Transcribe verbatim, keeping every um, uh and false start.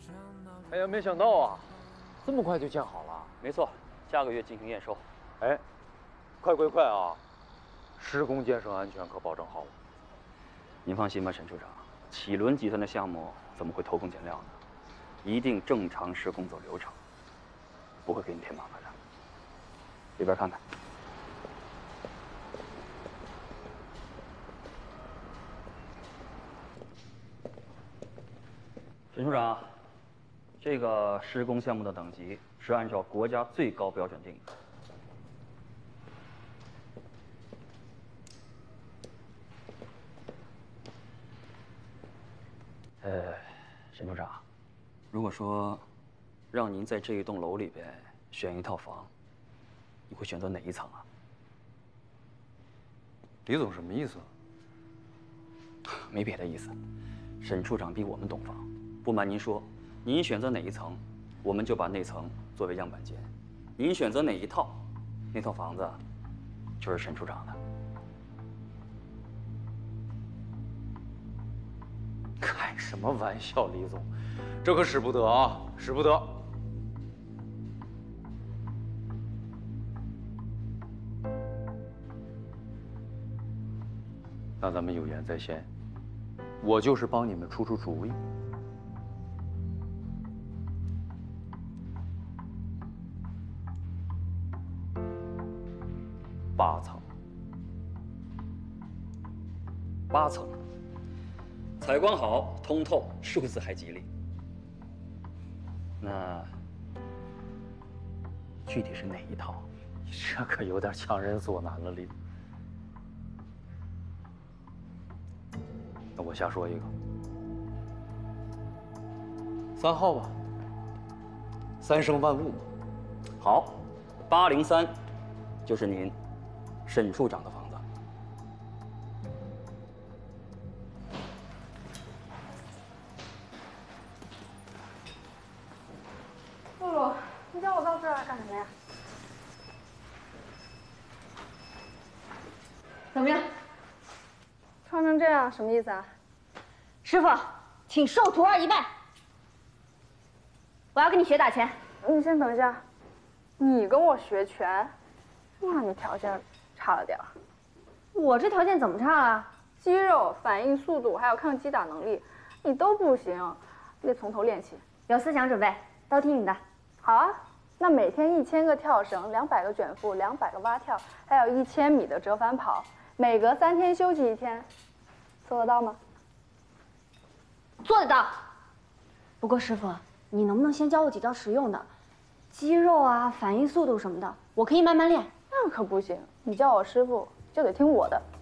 哎呀，没想到啊，这么快就建好了。 没错，下个月进行验收。 哎，快快快啊！施工建设安全可保证好了。 您放心吧，沈处长，启伦集团的项目怎么会偷工减料呢？一定正常施工走流程，不会给你添麻烦的。里边看看。沈处长，这个施工项目的等级是按照国家最高标准定的。呃，沈处长，如果说让您在这一栋楼里边选一套房，你会选择哪一层啊？ 李总什么意思？ 没别的意思，沈处长比我们懂房。不瞒您说，您选择哪一层，我们就把那层作为样板间；您选择哪一套，那套房子就是沈处长的。 开什么玩笑，李总，这可使不得啊，使不得！那咱们有言在先，我就是帮你们出出主意。八层， 八层，采光好、通透，数字还吉利。那具体是哪一套？ 这可有点强人所难了，李总。那我瞎说一个，三号吧，三生万物嘛。 好，八零三，就是您沈处长的房子。 露露，你叫我到这儿来干什么呀？怎么样？穿成这样什么意思啊？ 师傅，请授徒儿一拜。我要跟你学打拳。 你先等一下，你跟我学拳，那你条件差了点儿。 我这条件怎么差了？ 肌肉、反应速度还有抗击打能力，你都不行，你得从头练起。 有思想准备，都听你的。 好啊，那每天一千个跳绳，两百个卷腹，两百个蛙跳，还有一千米的折返跑，每隔三天休息一天，做得到吗？ 做得到。不过师傅，你能不能先教我几招实用的？肌肉啊，反应速度什么的，我可以慢慢练。 那可不行，你叫我师傅就得听我的。